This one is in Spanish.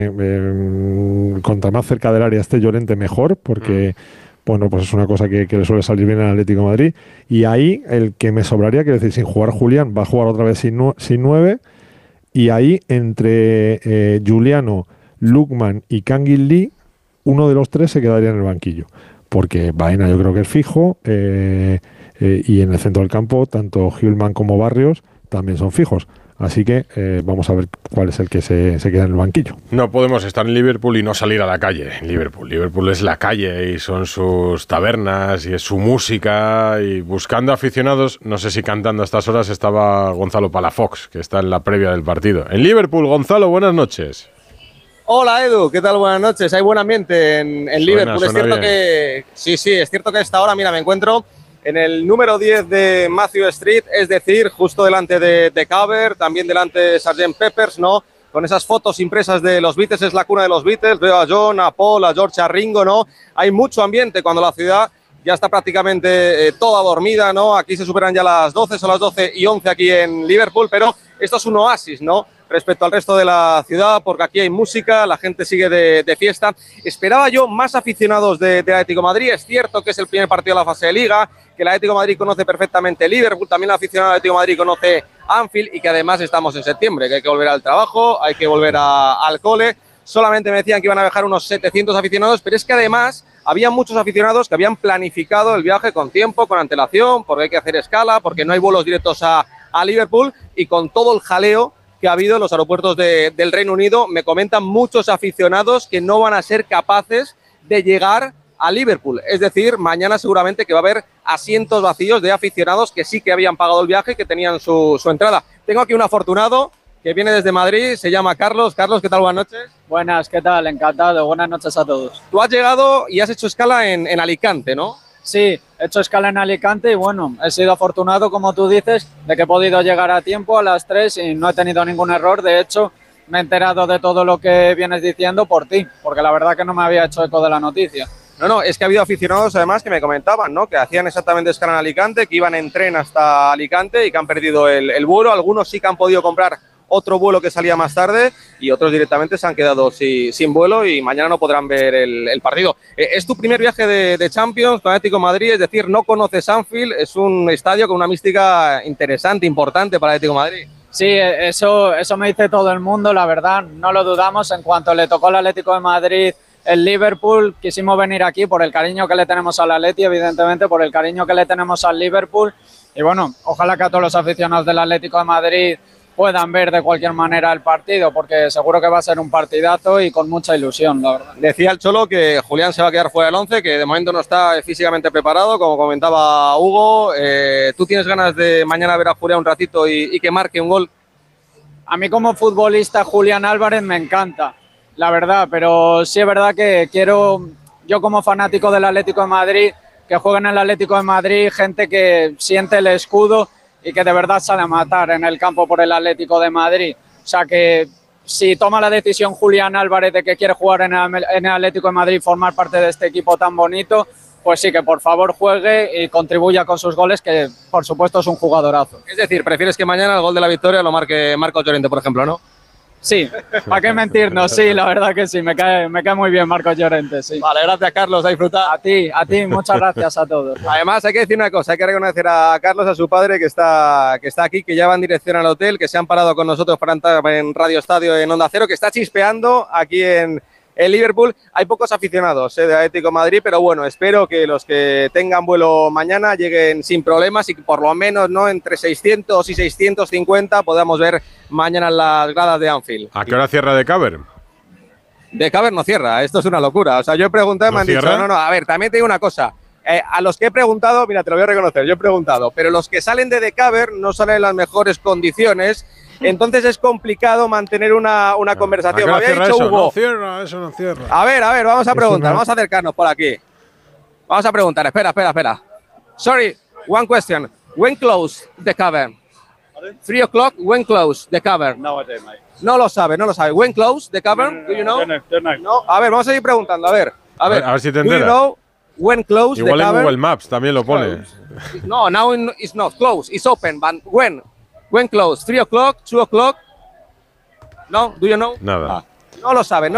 contra más cerca del área esté Llorente mejor, porque bueno, pues es una cosa que le suele salir bien al Atlético de Madrid. Y ahí el que me sobraría, quiero decir, sin jugar Julián, va a jugar otra vez sin 9. Y ahí entre Giuliano, Lukman y Kangin Lee, uno de los tres se quedaría en el banquillo. Porque Baena yo creo que es fijo, y en el centro del campo, tanto Hjulmand como Barrios también son fijos. Así que vamos a ver cuál es el que se queda en el banquillo. No podemos estar en Liverpool y no salir a la calle. Liverpool es la calle y son sus tabernas y es su música y buscando aficionados. No sé si cantando a estas horas estaba Gonzalo Palafox, que está en la previa del partido. En Liverpool, Gonzalo, buenas noches. Hola Edu, ¿qué tal? Buenas noches. Hay buen ambiente en Liverpool. Es cierto que sí, es cierto que a esta hora, mira, me encuentro en el número 10 de Matthew Street, es decir, justo delante de Cover, también delante de Sgt. Peppers, ¿no? Con esas fotos impresas de los Beatles, es la cuna de los Beatles. Veo a John, a Paul, a George, a Ringo, ¿no? Hay mucho ambiente cuando la ciudad ya está prácticamente toda dormida, ¿no? Aquí se superan ya las 12, son las 12:11 aquí en Liverpool, pero esto es un oasis, ¿no? Respecto al resto de la ciudad, porque aquí hay música, la gente sigue de fiesta. Esperaba yo más aficionados de Atlético de Madrid. Es cierto que es el primer partido de la fase de Liga, que el Atlético de Madrid conoce perfectamente Liverpool, también el aficionado del Atlético de Madrid conoce Anfield y que además estamos en septiembre, que hay que volver al trabajo, hay que volver al cole. Solamente me decían que iban a viajar unos 700 aficionados, pero es que además había muchos aficionados que habían planificado el viaje con tiempo, con antelación, porque hay que hacer escala, porque no hay vuelos directos a Liverpool y con todo el jaleo que ha habido en los aeropuertos del Reino Unido. Me comentan muchos aficionados que no van a ser capaces de llegar a Liverpool. Es decir, mañana seguramente que va a haber asientos vacíos de aficionados que sí que habían pagado el viaje y que tenían su entrada. Tengo aquí un afortunado que viene desde Madrid, se llama Carlos. Carlos, ¿qué tal? Buenas noches. Buenas, ¿qué tal? Encantado. Buenas noches a todos. Tú has llegado y has hecho escala en Alicante, ¿no? Sí, he hecho escala en Alicante y bueno, he sido afortunado, como tú dices, de que he podido llegar a tiempo a las 3 y no he tenido ningún error. De hecho, me he enterado de todo lo que vienes diciendo por ti, porque la verdad que no me había hecho eco de la noticia. No, es que ha habido aficionados además que me comentaban, ¿no? Que hacían exactamente escala en Alicante, que iban en tren hasta Alicante y que han perdido el vuelo. Algunos sí que han podido comprar otro vuelo que salía más tarde y otros directamente se han quedado sin vuelo y mañana no podrán ver el partido. Es tu primer viaje de Champions con Atlético de Madrid, es decir, no conoces Anfield, es un estadio con una mística interesante, importante para Atlético de Madrid. Sí, eso me dice todo el mundo, la verdad, no lo dudamos. En cuanto le tocó al Atlético de Madrid el Liverpool, quisimos venir aquí por el cariño que le tenemos al Atleti, evidentemente, por el cariño que le tenemos al Liverpool. Y bueno, ojalá que a todos los aficionados del Atlético de Madrid puedan ver de cualquier manera el partido, porque seguro que va a ser un partidazo y con mucha ilusión, la verdad. Decía el Cholo que Julián se va a quedar fuera del 11, que de momento no está físicamente preparado, como comentaba Hugo. ¿Tú tienes ganas de mañana ver a Julián un ratito y que marque un gol? A mí como futbolista Julián Álvarez me encanta, la verdad, pero sí es verdad que quiero, yo como fanático del Atlético de Madrid, que juegue en el Atlético de Madrid gente que siente el escudo y que de verdad sale a matar en el campo por el Atlético de Madrid. O sea que si toma la decisión Julián Álvarez de que quiere jugar en el Atlético de Madrid y formar parte de este equipo tan bonito, pues sí, que por favor juegue y contribuya con sus goles, que por supuesto es un jugadorazo. Es decir, prefieres que mañana el gol de la victoria lo marque Marcos Llorente, por ejemplo, ¿no? Sí, ¿para qué mentirnos? Sí, la verdad que sí, me cae muy bien Marcos Llorente, sí. Vale, gracias Carlos, a disfrutar. A ti, muchas gracias a todos. Además hay que decir una cosa, hay que reconocer a Carlos, a su padre que está aquí, que ya va en dirección al hotel, que se han parado con nosotros para entrar en Radio Estadio en Onda Cero, que está chispeando aquí en Liverpool. Hay pocos aficionados de Atlético de Madrid, pero bueno, espero que los que tengan vuelo mañana lleguen sin problemas y que por lo menos no entre 600 y 650 podamos ver mañana las gradas de Anfield. ¿A qué hora cierra The Cover? The Cover no cierra, esto es una locura. O sea, yo he preguntado y me han dicho, no, a ver, también te digo una cosa. A los que he preguntado, mira, te lo voy a reconocer, yo he preguntado, pero los que salen de The Cover no salen en las mejores condiciones. Entonces es complicado mantener una conversación. Me había dicho eso? Hugo. No cierra, eso no cierra. A ver, vamos a preguntar, vamos a acercarnos por aquí. Vamos a preguntar, espera. Sorry, one question. When close the cover? 3 o'clock, when close the cover? No idea, mate. No lo sabe. When close the cover? No, Do you know? Don't know. No. A ver, vamos a ir preguntando, a ver. A ver si te Do you enteras. know when close Igual the en cover? Google Maps también lo pone. No, now it's not close, it's open, but when? When close? 3 o'clock, 2 o'clock? No, do you know? Nada. No lo sabe, no